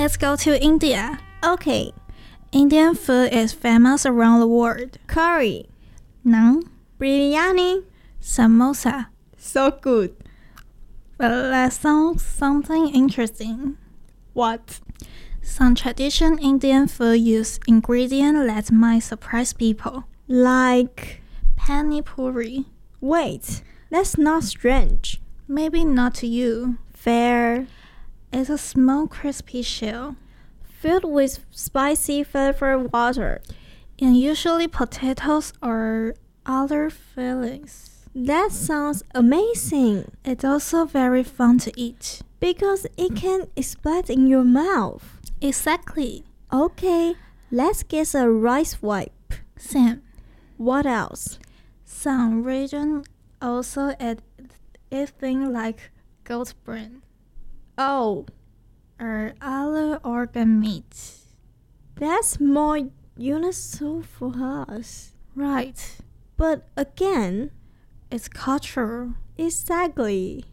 Let's go to India. Okay. Indian food is famous around the world. Curry. Naan, Biryani. samosa. So good. But let's know something interesting. What? Some traditional Indian food use ingredients that might surprise people. Like... Pani puri. Wait, that's not strange. Maybe not to you. Fair. It's a small crispy shell. Filled with spicy flavored water. And usually potatoes or other fillings. That sounds amazing. It's also very fun to eat. Because it can explode in your mouth. Exactly. Okay, let's get a rice wipe. Sam, What else? some regions also add things like goat brain Oh, or other organ meat. that's more universal for us. Right. But again, It's cultural. exactly.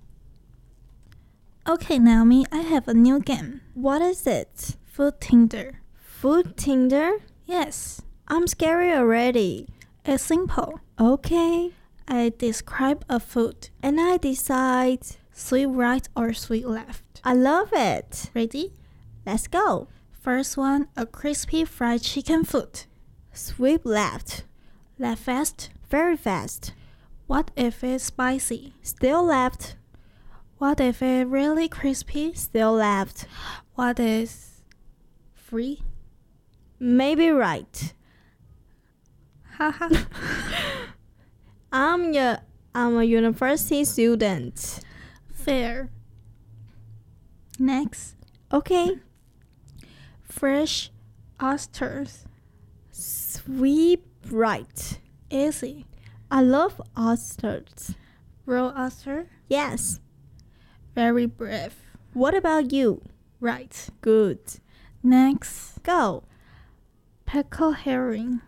Okay, Naomi, I have a new game. What is it? Food Tinder. Food Tinder? Yes, I'm scary already. it's simple. Okay. I describe a food. And I decide. Sweet right or sweet left. I love it. Ready? Let's go. First one, a crispy fried chicken foot. Sweep left. Left fast. Very fast. What if it's spicy? Still left. What if it's really crispy? Still left. What is free? Maybe right. Haha. I'm a university student. Fair. Next, Okay. fresh oysters. Sweep right. Easy. I love oysters. Raw oyster. Yes. Very brave. What about you? Right. Good. Next, Go. pickled herring.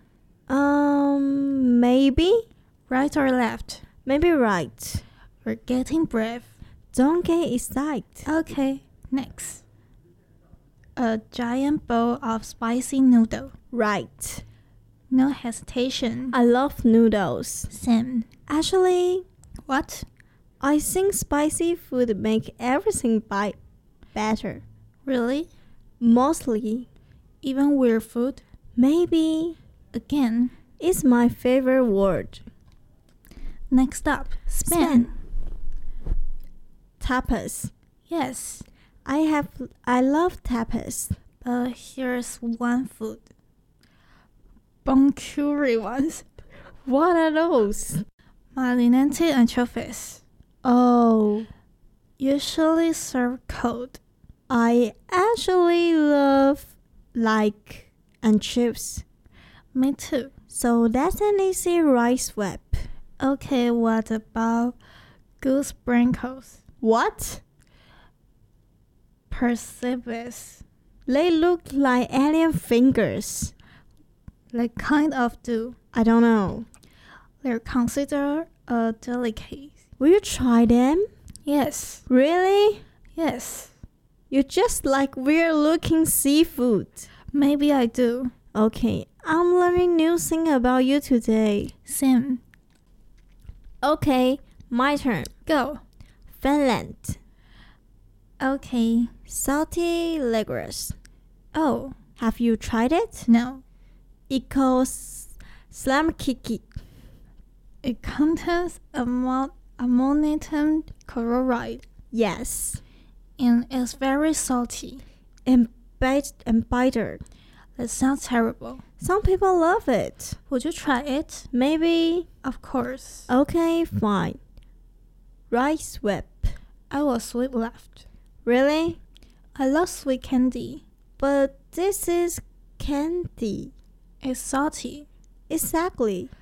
Maybe? Right or left? Maybe right. We're getting brave. Don't get excited. Okay, next. A giant bowl of spicy noodle. Right. No hesitation. I love noodles. Sam. Actually, What? I think spicy food make everything bite better. Really? Mostly. Even weird food? Maybe. Again. It's my favorite word. Next up, Spain. Tapas. Yes, I love tapas. but here's one food. Bon curry ones. What are those? Marinate anchovies. Oh, Usually served cold. I actually love like and chips. Me too. So that's an easy rice swap. Okay, what about goose sprinkles? What? Persibus. They look like alien fingers. They kind of do. I don't know. They're considered a delicacy. Will you try them? Yes, Really? yes. You just like weird looking seafood. Maybe I do. Okay, I'm learning new thing about you today. Sam, Okay, my turn. go. Finland. Okay. Salty licorice. Oh, Have you tried it? no. It calls slamkiki. It contains ammonium chloride Yes. and is very salty. And bitter. That sounds terrible. Some people love it. Would you try it? Maybe. Of course. Okay, fine. Rice whip. I will sweep left. Really? I love sweet candy. But this is candy. It's salty. Exactly.